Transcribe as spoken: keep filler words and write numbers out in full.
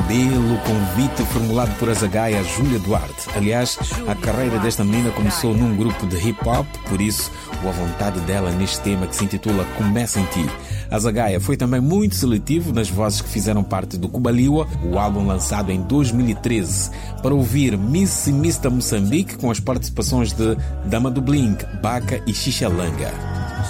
belo convite formulado por Azagaia Júlia Duarte. Aliás, a carreira desta menina começou num grupo de hip-hop, por isso, a vontade dela neste tema que se intitula Começa em Ti. Azagaia foi também muito seletivo nas vozes que fizeram parte do Cubaliwa, o álbum lançado em dois mil e treze, para ouvir Miss e mister Moçambique com as participações de Dama do Blink, Baca e Xixalanga.